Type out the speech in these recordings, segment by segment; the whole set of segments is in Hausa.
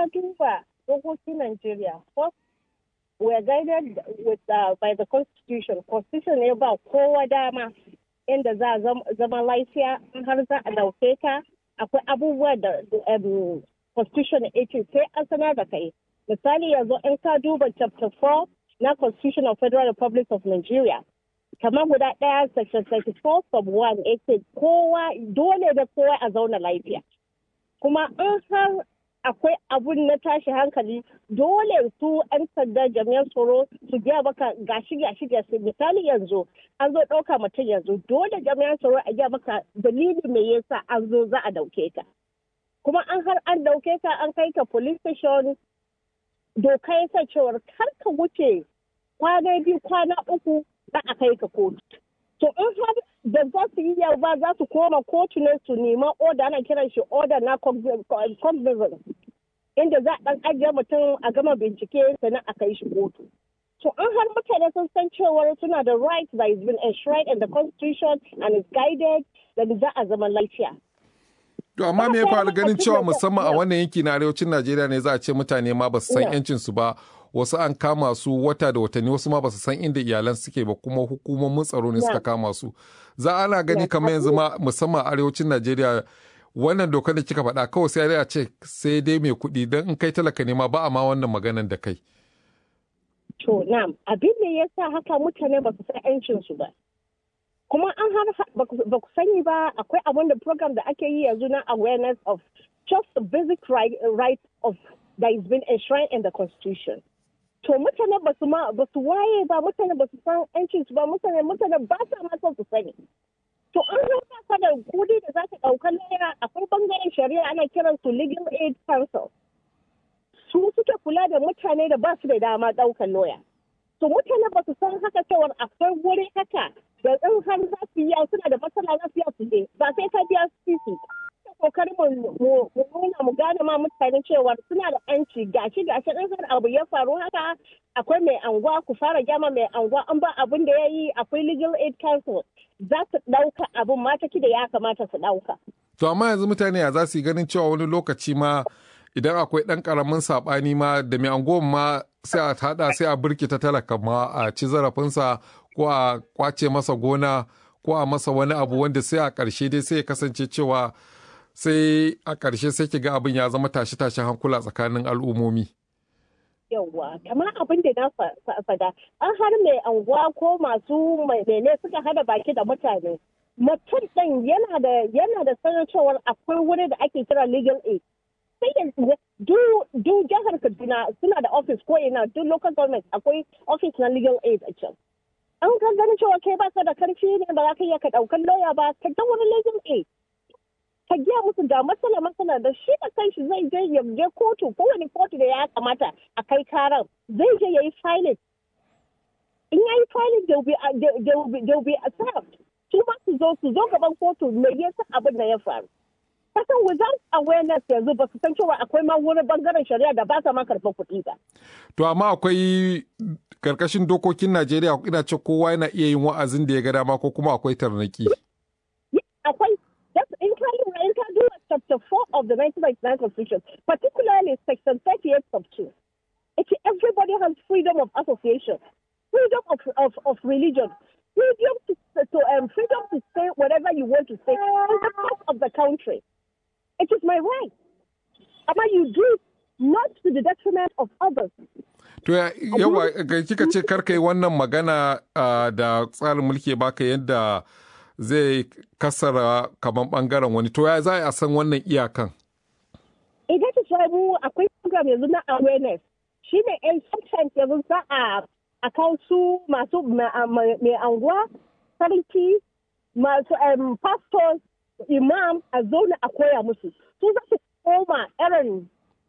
ka duba dokokin Najeriya, first we are guided with by the constitution. Constitution ne ba kowa dama inda za a zama lafiya in har za a dauke ka akwai abubuwa da constitution ya ce sai an sanar da kai. Misali yanzu in ka duba chapter 4 na Constitution of Federal Republic of Nigeria. Kamar guda ɗaya section 34 sub 1 ya ce kowa dole da kowa a zauna lafiya. Kuma in har akwai abun na tashi hankali dole su 'yan sanda jami'an tsaro su biya maka gashi misali yanzu an zo ɗauka mutum yanzu dole jami'an tsaro a biya maka dalilin me yasa an zo za a dauke ka. Kuma an har an dauke ka an kai ka police station doka ya sa cewar kar ka wuce kwana 2 kwana 3 za a kai ka kotu. To in har da za su yi yau ba za su koma kotu ne su nema order ana kiran shi order na cognizance inda za a ɗan ajiye mutum a gama bincike sannan a kai shi kotu. To an har mutane sun san cewar suna da right that is been enshrined in the constitution and is guided da za a zama lafiya. To amma me ya faru ganin cewa musamman a wannan yanki na arewacin Najeriya ne za a ce mutane ma ba su san yancin su ba, wasu an kama su wata da watanni, wasu ma ba su san inda iyalan suke ba, kuma hukumomin tsaro ne suka kama su. Za ana gani kamar yanzu ma musamman a arewacin Najeriya wannan dokar da kika faɗa kawai sai a ce sai dai mai kuɗi, don in kai talaka ne ma ba a ma wannan maganan da kai. To na'am, abin da ya sa haka mutane ba su san yancin su ba. Kuma an har ba ku sani ba akwai abin da program da ake yi yanzu na awareness of just the basic right of that is been enshrined in the constitution. To mutane ba su waye ba, mutane ba su san yancin su ba, mutane ba sa ma son su sani. To an har da kudi da za ta ɗaukar naira akwai bangaren shari'a ana kiran su legal aid council. Su suke kula da mutane da ba su da dama ɗaukar lawyer. To mutane ba su san haka cewar akwai wuri haka da in har za su yi suna da matsala za su yi su je ba sai ka biya su. Kokarin mu nuna mu gane ma mutane cewa suna da yanci gashi in har abu ya faru haka akwai mai anguwa ku fara gyama mai anguwa an ba abin da ya yi akwai legal aid council za su ɗauka abin mataki da ya kamata su ɗauka. To amma yanzu mutane ya za su yi ganin cewa wani lokaci ma idan akwai ɗan ƙaramin saɓani ma da mai anguwan ma sai a haɗa sai a birkita talaka ma a ci zarafinsa ko a kwace masa gona ko a masa wani abu wanda sai a ƙarshe dai sai ya kasance cewa sai a ƙarshe sai ki ga abin ya zama tashe-tashen hankula tsakanin al'ummomi. Yawwa, kamar abin da na fada, an har mai anguwa ko masu mene suka hada baki da mutane. Mutum ɗin yana da sanin cewar akwai wuri da ake kira legal aid. Sai duk jihar Kaduna suna da office ko ina duk local government akwai office na legal aid a can. An ka ganin cewa kai ba ka da karfi ne ba za ka iya ka ɗaukar lauya ba ka ga wani legal aid. Ka giya musu ga matsala da shi da kanshi zai je ya je kotu ko wani kotu da ya kamata a kai karan zai je ya yi filing. In ya yi filing they will be served. Su ma su zo gaban kotu me yasa abin da ya faru. Kasan without awareness yanzu ba su san cewa akwai ma wani bangaren shari'a da ba sa ma karɓar kuɗi ba. To amma akwai karkashin dokokin Najeriya ina ce kowa yana iya yin wa'azin da ya ga dama ko kuma akwai tarnaki. Akwai. In ka duba chapter 4 of the 1999 Constitution, particularly section 38 sub 2, everybody has freedom of association, freedom of religion, freedom to say whatever you want to say in the course of the country. It is my right. But you do not to the detriment of others. To yawa kika ce karka yi wannan magana da tsarin mulki baka yadda zai kasara kamar bangaren wani, to ya za a san wannan iyakan? Idan ta ce mu akwai program yanzu na awareness shi ne yan sometimes yanzu za a kawo su masu mai anguwa sarki masu pastors imam a zauna a koya musu su za su koma irin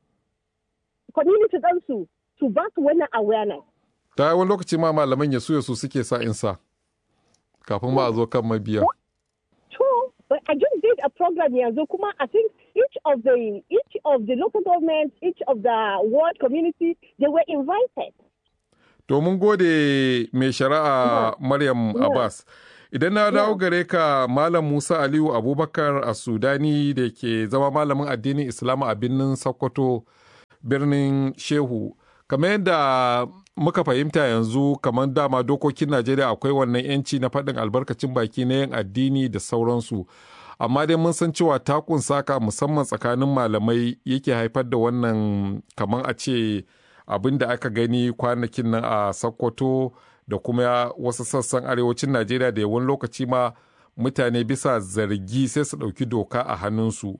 community ɗansu su ba su wannan awareness. Ta wani lokaci ma malaman yasu suke sa insa kafin ma a zo kan mabiya. True, but I just did a program yanzu kuma I think each of the local governments, each of the ward community, they were invited. To mun gode mai shari'a Maryam Abbas. Idan na dawo gare ka Malam Musa Aliyu Abubakar a Sudani da ke zama malamin addinin Islam a birnin Sokoto, birnin Shehu. Kamar yadda muka fahimta yanzu, kamar dama dokokin Najeriya akwai wannan 'yanci na faɗin albarkacin baki na yin addini da sauransu. Amma dai mun san cewa takun saka musamman tsakanin malamai yake haifar da wannan, kamar a ce abin da aka gani kwanakin nan a Sokoto da kuma wasu sassan arewacin Najeriya, da yawan lokaci ma mutane bisa zargi sai su ɗauki doka a hannunsu.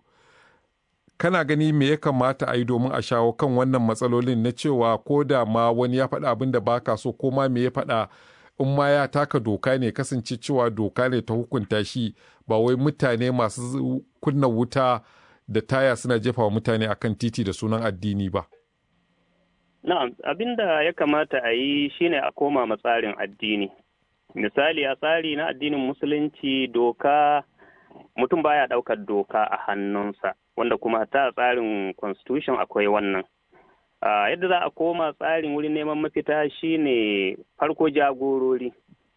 Kana gani me ya kamata a yi domin a shawo kan wannan matsalolin na cewa ko da ma wani ya faɗa abin da baka so, ko ma me ya faɗa, in ma ya taka doka ne kasance cewa doka ne ta hukunta shi, ba wai mutane masu kunna wuta da taya suna jefa wa mutane akan titi da sunan addini ba. Na'am, abin da ya kamata a yi shine a koma matsarin addini. Misali, a tsari na addinin musulunci, doka, mutum baya ɗaukar doka a hannunsa, wanda kuma ta tsarin constitution akwai wannan. Yadda za a koma tsarin wurin neman mafita shine farko jagorori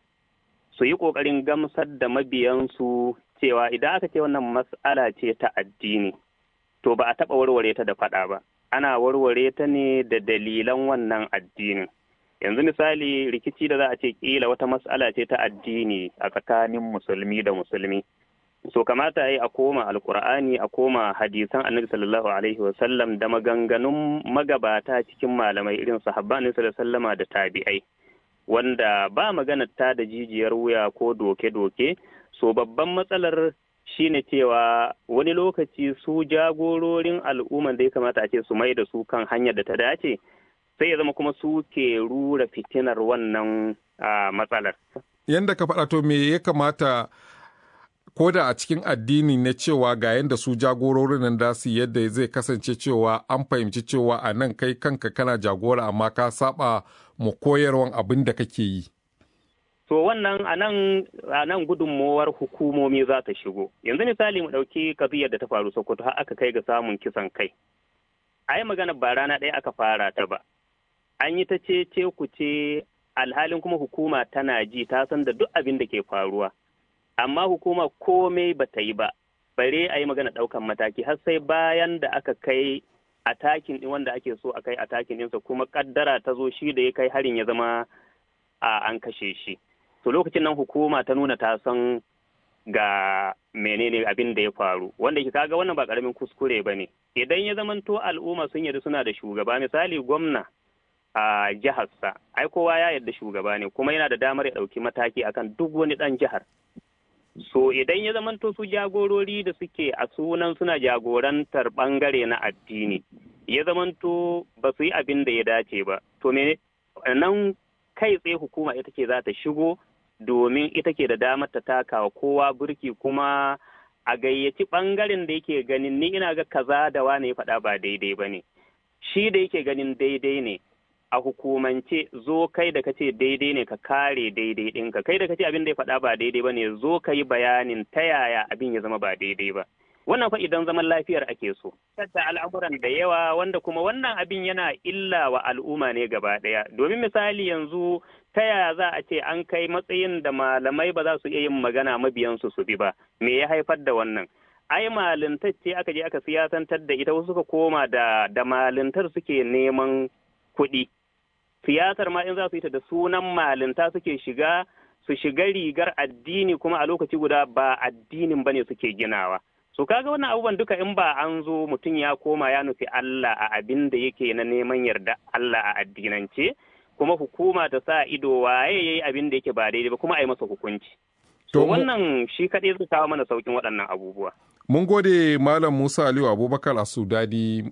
su yi ƙoƙarin gamsar da mabiyansu cewa idan aka ce wannan mas'ala ce ta addini, to ba a taɓa warware ta da faɗa ba. Ana warware ta ne da dalilan wannan addinin. Yanzu misali, rikici da za a ce ƙila wata mas'ala ce ta addini a tsakanin musulmi da musulmi. So kamata ya yi a koma alkur'ani, a koma hadisan annabi sallallahu alaihi wasallam da maganganun magabata cikin malamai irin sahabban annabi sallallahu alaihi wasallama da tabi'ai, wanda ba maganar ta da jijiyar wuya ko doke-doke. So babban matsalar shine cewa wani lokaci su jagororin al'umman da ya kamata a ce su mai da su kan hanyar da ta dace, sai ya zama kuma su ke rura fitinar wannan matsalar. Yanda ka faɗa, to me ya kamata ko da a cikin addini na cewa ga yanda su jagororin nan da su yadda zai kasance cewa an fahimci cewa a nan kai kanka kana jagora amma ka saba mu koyarwan abin da kake yi. To wannan a nan gudunmowar hukumomi za ta shigo. Yanzu misali mu ɗauki kaziyar da ta faru Sokoto har aka kai ga samun kisan kai. Ai magana ba rana ɗaya aka fara ta ba. An yi ta ce ku ce, alhalin kuma hukuma tana ji, ta san da duk abin da ke faruwa. Amma hukuma komai ba ta yi ba, bare a yi magana ɗaukan mataki har sai bayan da aka kai atakin ɗin wanda ake so a kai atakin ɗinsa, kuma ƙaddara ta zo shi da ya kai harin ya zama an kashe shi. To lokacin nan hukuma ta nuna ta san ga menene abin da ya faru, wanda ke kaga wannan ba ƙaramin kuskure ba ne. Idan ya zamanto al'umma sun yarda suna da shugaba, misali gwamna a jiharsa, ai kowa ya yarda shugaba ne kuma yana da damar ya ɗauki mataki akan duk wani ɗan jihar. So idan ya zamanto su jagorori da suke a sunan suna jagorantar bangare na addini, ya zamanto ba su yi abin da ya dace ba, to me nan kai tsaye hukuma ita ke za ta shigo, domin ita ke da damar ta taka wa kowa burki, kuma a gayyaci bangaren da yake ganin ni ina ga kaza da wane ya faɗa ba daidai ba ne, shi da yake ganin daidai ne a hukumance, zo kai da kace daidai ne ka kare daidai ɗinka, kai da kace abin da ya faɗa ba daidai ba ne, zo ka yi bayanin ta yaya abin ya zama ba daidai ba. Wannan fa idan zaman lafiyar ake so. Tatta al'amuran da yawa, wanda kuma wannan abin yana illa wa al'umma ne gaba ɗaya. Domin misali yanzu ta yaya za a ce an kai matsayin da malamai ba za su iya yin magana mabiyansu su bi ba. Me ya haifar da wannan? Ai malintar ce aka je aka siyasantar da ita, wasu suka koma da malintar suke neman kuɗi. Siyasar ma in za su yi ta da sunan malinta suke shiga, su shiga rigar addini kuma a lokaci guda ba addinin bane suke ginawa. So kaga wannan abubuwan duka in ba an zo mutum ya koma ya nufi Allah a abin da yake na neman yarda Allah a addinance, kuma hukuma ta sa ido waye yayi abin da yake ba daidai ba kuma a yi masa hukunci. To wannan shi kaɗai zai kawo mana saukin waɗannan abubuwa. Mun gode Malam Musa Aliyu Abubakar Asudadi.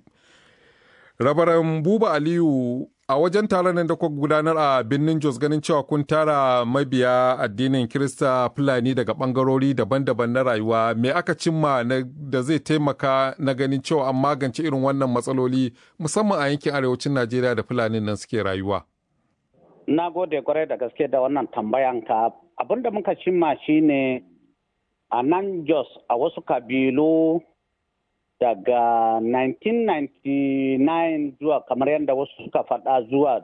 Rabaran Buba Aliyu, a wajen taron nan da kuka gudanar a birnin Jos, ganin cewa kun tara mabiya addinin Kirista Fulani daga bangarori daban-daban na rayuwa, me aka cimma da zai taimaka na ganin cewa an magance irin wannan matsaloli musamman a yankin arewacin Najeriya da Fulani nan suke rayuwa? Na gode kwarai da gaske da wannan tambayan ka. Abin da muka cimma shine a nan Jos a wasu kabilu daga 1999 zuwa kamar yadda wasu suka faɗa zuwa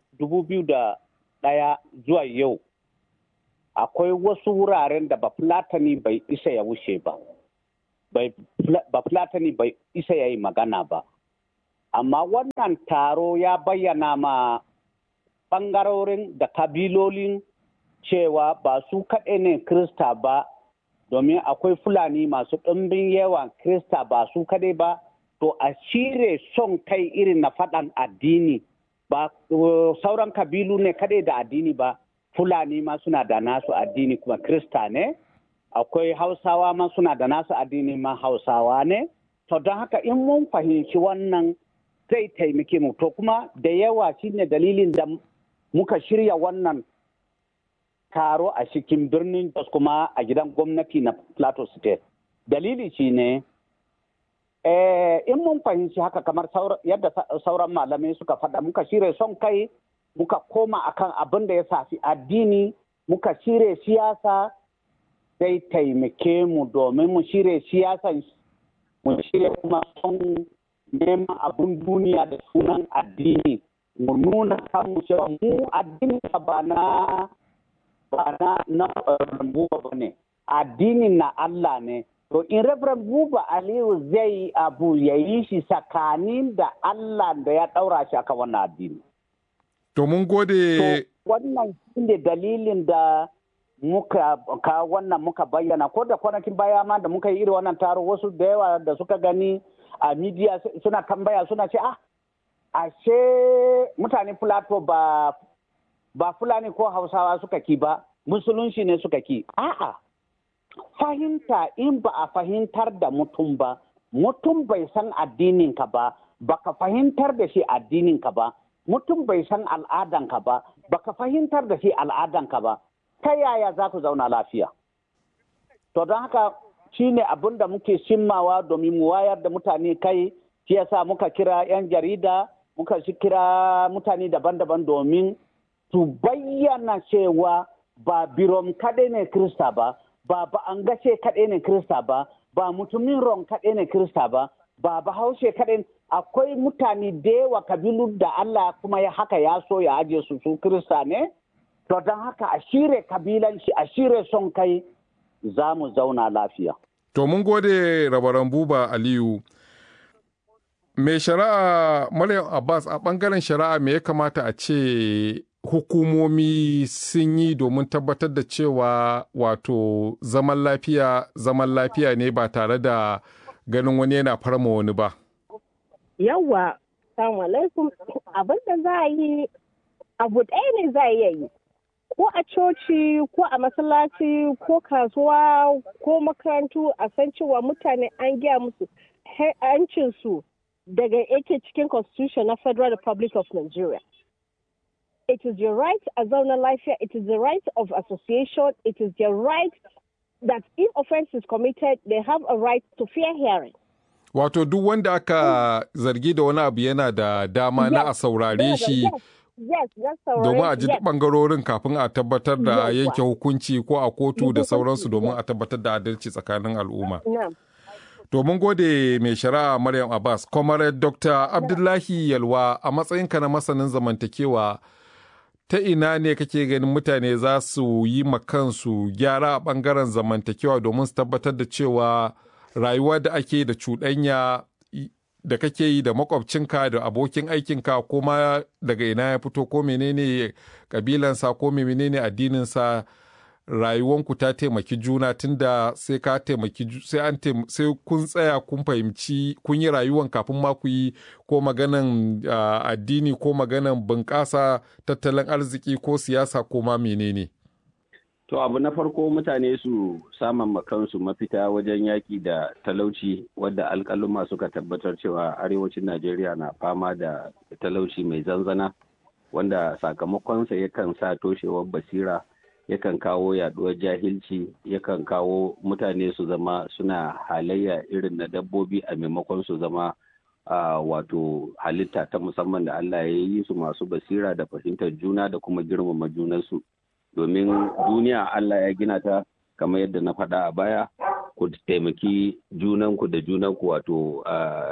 2001 zuwa yau, akwai wasu wuraren da Bafulatani bai isa ya wuce ba. Bafulatani bai isa ya yi magana ba. amma wannan taro ya bayyana ma ɓangarorin da kabilolin cewa ba su kaɗai ne Krista ba, domin akwai Fulani masu ɗumbin yawan Krista ba su kaɗai ba, to a cire son kai irin na faɗan addini ba sauran kabilu ne kaɗai da addini ba, Fulani ma suna da nasu addini kuma Krista ne, akwai Hausawa ma suna da nasu addini ma Hausawa ne, to don haka in mun fahimci wannan zai taimake mu, to kuma da yawa shine dalilin da muka shirya wannan taro a cikin birnin Jos kuma a gidan gwamnati na Plateau State. Dalili shi ne, in mun fahimci haka kamar yadda sauran malamai suka faɗa, muka shirya son kai, muka koma akan abin da ya safi addini, muka shirya siyasa, zai taimake mu domin mu shirya siyasa, mu shirya kuma son neman abin duniya da sunan addini. Mu nuna kanmu cewa mu addini ba na Buba ba ne, addinin na Allah ne. To in Reverend Buba Aliyu zai abu ya yi shi tsakanin da Allah da ya ɗaura shi aka wannan addini. To mun gode. Wannan shi ne dalilin da muka bayyana, ko da kwanakin baya ma da muka yi irin wannan taro, wasu da yawa da suka gani a media suna tambaya suna ce ashe mutane Plateau ba Fulani ko Hausawa suka ki ba, musulunci ne suka ki. A'a, fahimta in ba a fahimtar da mutum ba, mutum bai san addininka ba, baka fahimtar da shi addininka ba, mutum bai san al'adanka ba, baka fahimtar da shi al'adanka ba, ta yaya za ku zauna lafiya? To don haka shi ne abin da muke shimmawa domin mu wayar da mutane kai, shi yasa muka kira 'yan jarida, muka kira mutane daban-daban domin su bayyana cewa ba birom kaɗai ne Krista ba, ba angashe kaɗai ne Krista ba, ba mutumin ron kaɗai ne Krista ba, ba bahaushe kaɗai. Akwai mutane da yawa kabilu da Allah kuma haka ya so ya aje su Krista ne, to don haka a shire kabilanci, a shire son kai, za mu zauna lafiya. To mun gode Rabaran Buba Aliyu. Mai shari'a Maryam Abbas, a ɓangaren shari'a me ya kamata a ce hukumomi sun yi domin tabbatar da cewa wato zaman lafiya ne ba tare da ganin wani yana farma wani ba? Yawwa, salamu alaikum. Abin da za a yi abu ɗaya ne za a yi. Ko a coci, ko a masallaci, ko kasuwa, ko makarantu, a san cewa mutane an gaya musu hancinsu daga yake cikin Constitution na Federal Republic of Nigeria. It is your right as zauna lafiya, it is the right of association, it is their right that if offense is committed, they have a right to fair hearing. Wato duk wanda aka zargi da wani abu yana da dama na a saurare shi domin a ji bangarorin kafin a tabbatar da yanke hukunci ko a kotu da sauransu domin a tabbatar da adalci tsakanin al'umma. Domin gode mai shari'a Maryam Abbas, Comrade Dr. Abdullahi Yalwa, a matsayinka na masanin zamantakewa, ta ina ne kake ganin mutane za su yi kansu gyara a ɓangaren zamantakewa domin su tabbatar da cewa rayuwa da ake da cuɗanya da kake yi da makwabcinka da abokin aikinka ko ma daga ina ya fito ko menene kabilansa ko menene addininsa, rayuwanku ta taimaki juna tunda sai ka taimaki sai kun tsaya kun fahimci kun yi rayuwan kafin ma ku yi ko maganan addini ko maganan bunƙasa tattalin arziki ko siyasa ko ma menene. To abu na farko mutane su saman makansu mafita wajen yaƙi da talauci, wadda alƙaluma suka tabbatar cewa arewacin Najeriya na fama da talauci mai zanzana, wanda sakamakonsa yakan sa toshewar basira, yakan kawo yaduwar jahilci, yakan kawo mutane su zama suna halayya irin na dabbobi a maimakon su zama wato halitta ta musamman da Allah ya yi su masu basira da fahimtar juna da kuma girmama junansu. Domin duniya Allah ya gina ta kamar yadda na faɗa a baya, ku taimaki junanku da junanku, wato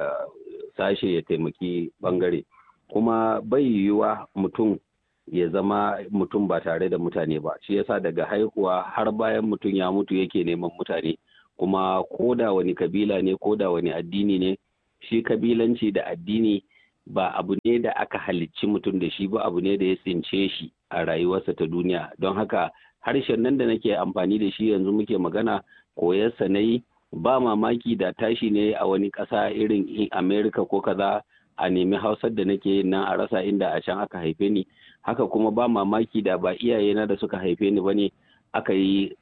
sashe ya taimaki bangare. Kuma bai yiwuwa mutum ya zama mutum ba tare da mutane ba, shi yasa daga haihuwa har bayan mutum ya mutu yake neman mutane. Kuma ko da wani kabila ne ko da wani addini ne, shi kabilanci da addini ba abu ne da aka halicci mutum da shi ba, abu ne da ya tsince shi a rayuwarsa ta duniya. Don haka harshen nan da nake amfani da shi yanzu muke magana, koyarsa na yi, ba mamaki da tashi ne a wani ƙasa irin Amerika ko kaza a nemi hausar da nake yin nan a rasa inda a can aka haife ni. Haka kuma ba mamaki da ba iyayena da suka haife ni ba ne aka yi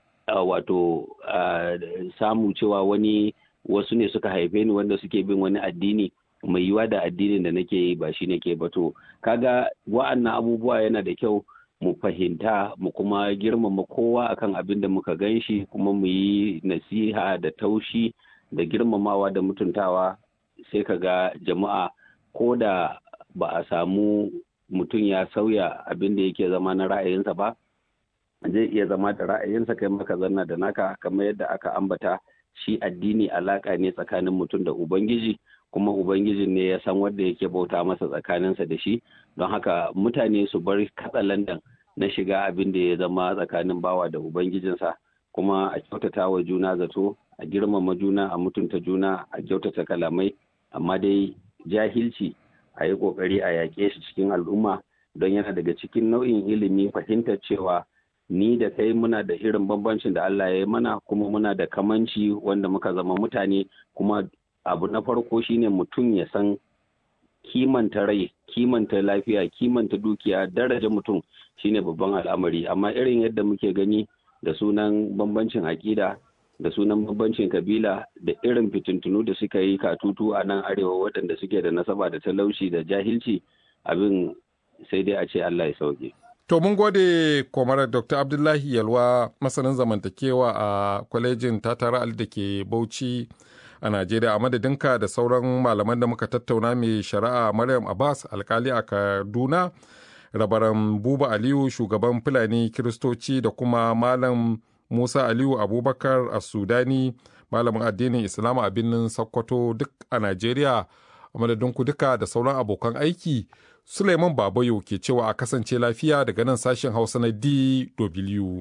samu cewa wasu ne suka haife ni wanda suke bin wani addini mai yiwa da addinin da nake yi ba shi nake ba. To kaga wa'annan abubuwa yana da kyau mu fahimta, mu kuma girmama kowa akan abin da muka gan shi, kuma mu yi nasiha da taushi da girmamawa da mutuntawa. Sai kaga jama'a ko da ba a samu mutum ya sauya abin da yake zama na ra'ayinsa ba, zai iya zama da ra'ayinsa, kai maka zanna da naka, kamar yadda aka ambata shi addini alaka ne tsakanin mutum da Ubangiji, kuma Ubangijin ne ya san wanda yake bauta masa tsakaninsa da shi. Don haka mutane su bar katsalandan na shiga abin da ya zama tsakanin bawa da Ubangijinsa, kuma a kyautata wa juna zato, a girmama juna, a mutunta juna, a kyautata kalamai, amma dai jahilci a yi ƙoƙari a yaƙe shi cikin al'umma, don yana daga cikin nau'in ilimi fahimtar cewa ni da kai muna da irin bambancin da Allah ya yi mana, kuma muna da kamanci wanda muka zama mutane. Kuma abu na farko shine mutum ya san kimanta rai, kimanta lafiya, kimanta dukiya, daraja mutum shine babban al'amari. Amma irin yadda muke gani da sunan bambancin aƙida, da sunan bambancin kabila, da irin fitintunu da suka yi katutu a nan arewa waɗanda suke da nasaba da talauci da jahilci, abin sai dai a ce Allah ya sauke. To mun gode Kwamar Dr. Abdullahi Yalwa, masanin zamantakewa a kwalejin Tatara Ali da ke Bauchi a Najeriya, a madadinka da sauran malaman da muka tattauna, mai shari'a Maryam Abbas alkali a Kaduna, Rabaran Buba Aliyu shugaban Fulani Kiristoci, da kuma Malam Musa Aliyu Abubakar a Sudani, malamin addinin Islam a birnin Sokoto duk a Najeriya. A madadinku duka da sauran abokan aiki, Suleiman Babayo ke cewa a kasance lafiya daga nan sashen Hausa na DW.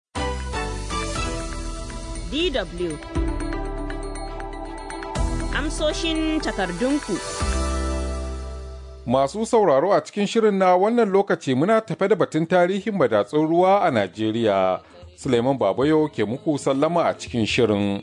DW Amsoshin takardunku. Masu sauraro, a cikin shirin na wannan lokaci muna tafe da batun tarihin madatsun ruwa a Najeriya. Suleiman Babayo ke muku sallama a cikin shirin.